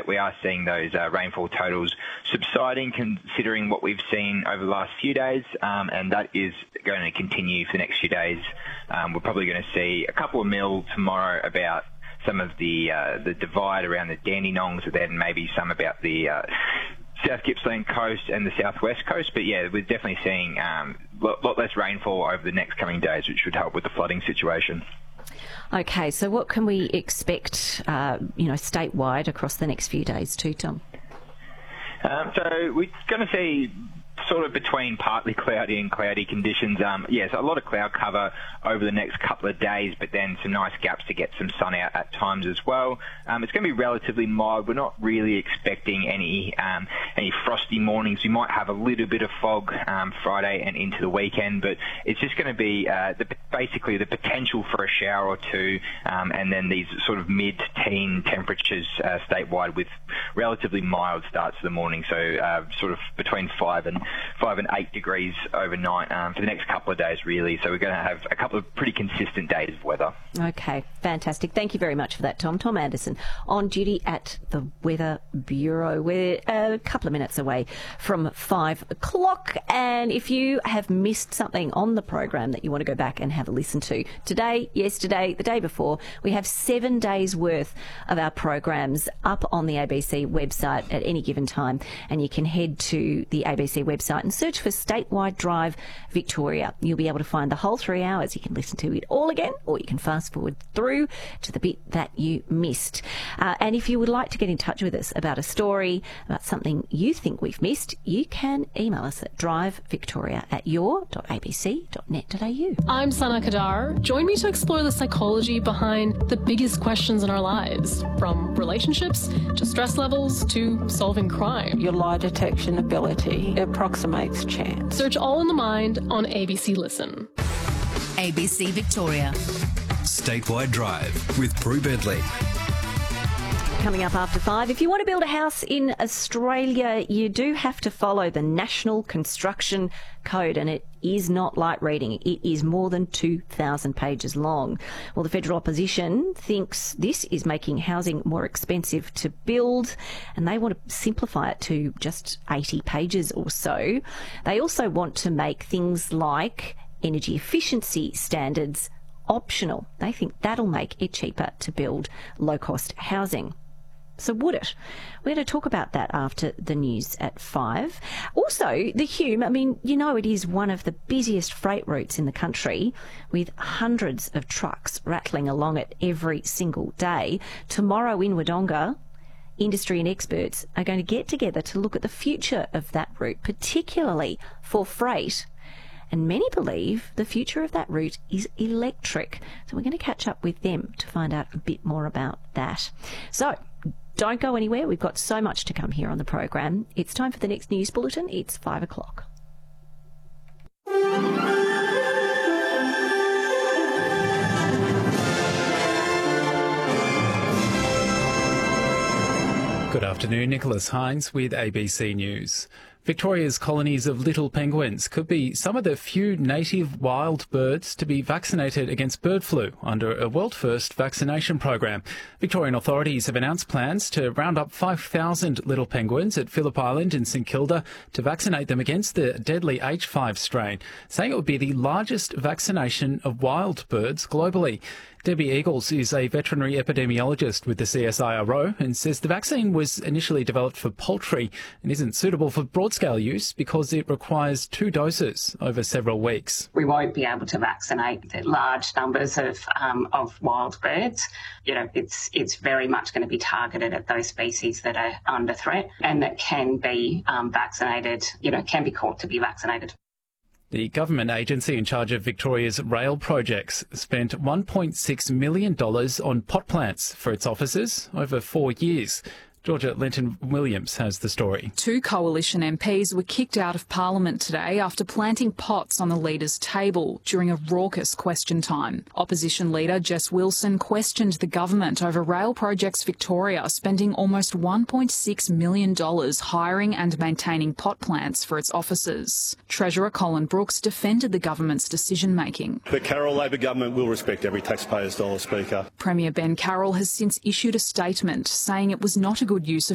that we are seeing those rainfall totals subsiding, considering what we've seen over the last few days, and that is going to continue for the next few days. We're probably going to see a couple of mil tomorrow about some of the divide around the Dandenongs, and then maybe some about the South Gippsland coast and the southwest coast. But yeah, we're definitely seeing a lot less rainfall over the next coming days, which should help with the flooding situation. Okay, so what can we expect, statewide across the next few days too, Tom? So we're going to see sort of between partly cloudy and cloudy conditions. Yes, a lot of cloud cover over the next couple of days, but then some nice gaps to get some sun out at times as well. It's going to be relatively mild. We're not really expecting any frosty mornings. We might have a little bit of fog Friday and into the weekend, but it's just going to be basically the potential for a shower or two, and then these sort of mid-teen temperatures statewide with relatively mild starts of the morning. So sort of between 5 and 8 degrees overnight for the next couple of days, really. So we're going to have a couple of pretty consistent days of weather. Okay, fantastic. Thank you very much for that, Tom. Tom Anderson, on duty at the Weather Bureau. We're a couple of minutes away from 5 o'clock, and if you have missed something on the program that you want to go back and have a listen to today, yesterday, the day before, we have 7 days worth of our programs up on the ABC website at any given time, and you can head to the ABC website and search for Statewide Drive Victoria. You'll be able to find the whole 3 hours. You can listen to it all again, or you can fast forward through to the bit that you missed. And if you would like to get in touch with us about a story, about something you think we've missed, you can email us at drivevictoria@your.abc.net.au. I'm Sana Kadar. Join me to explore the psychology behind the biggest questions in our lives, from relationships to stress levels to solving crime. Your lie detection ability approximates chance. Search All in the Mind on ABC Listen. ABC Victoria. Statewide Drive with Prue Bentley. Coming up after 5, if you want to build a house in Australia, you do have to follow the National Construction Code, and it is not light reading. It is more than 2,000 pages long. Well, the federal opposition thinks this is making housing more expensive to build, and they want to simplify it to just 80 pages or so. They also want to make things like energy efficiency standards optional. They think that'll make it cheaper to build low-cost housing. So would it? We're going to talk about that after the news at 5. Also, the Hume, it is one of the busiest freight routes in the country, with hundreds of trucks rattling along it every single day. Tomorrow in Wodonga, industry and experts are going to get together to look at the future of that route, particularly for freight. And many believe the future of that route is electric. So we're going to catch up with them to find out a bit more about that. So don't go anywhere. We've got so much to come here on the program. It's time for the next news bulletin. It's 5 o'clock. Good afternoon, Nicholas Hines with ABC News. Victoria's colonies of little penguins could be some of the few native wild birds to be vaccinated against bird flu under a world-first vaccination program. Victorian authorities have announced plans to round up 5,000 little penguins at Phillip Island in St Kilda to vaccinate them against the deadly H5 strain, saying it would be the largest vaccination of wild birds globally. Debbie Eagles is a veterinary epidemiologist with the CSIRO and says the vaccine was initially developed for poultry and isn't suitable for broad-scale use because it requires 2 doses over several weeks. We won't be able to vaccinate the large numbers of wild birds. It's very much going to be targeted at those species that are under threat and that can be vaccinated, can be caught to be vaccinated. The government agency in charge of Victoria's rail projects spent $1.6 million on pot plants for its officers over 4 years. Georgia Lenton-Williams has the story. 2 coalition MPs were kicked out of Parliament today after planting pots on the leader's table during a raucous question time. Opposition leader Jess Wilson questioned the government over Rail Projects Victoria spending almost $1.6 million hiring and maintaining pot plants for its officers. Treasurer Colin Brooks defended the government's decision-making. The Carroll Labor government will respect every taxpayer's dollar, Speaker. Premier Ben Carroll has since issued a statement saying it was not a good use of